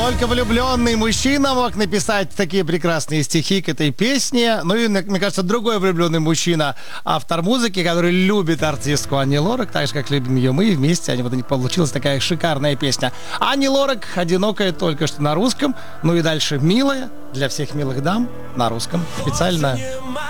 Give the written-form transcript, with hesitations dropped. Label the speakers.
Speaker 1: только влюбленный мужчина мог написать такие прекрасные стихи к этой песне. Ну и, мне кажется, другой влюбленный мужчина, автор музыки, который любит артистку Ани Лорак, так же, как любим ее мы, и вместе вот получилась такая шикарная песня. Ани Лорак «Одинокая» только что на русском. Ну и дальше «Милая» для всех милых дам на русском. Специально